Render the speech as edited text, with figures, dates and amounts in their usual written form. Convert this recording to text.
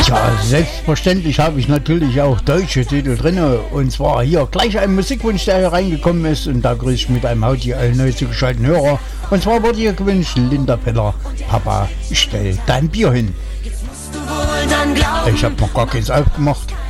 Ja, selbstverständlich habe ich natürlich auch deutsche Titel drin. Und zwar hier gleich ein Musikwunsch, der hier reingekommen ist. Und da grüße ich mit einem Hauti allen neu zugeschalteten Hörer. Und zwar wurde hier gewünscht Linda Peller. Papa, stell dein Bier hin. Ich habe noch gar keins aufgemacht.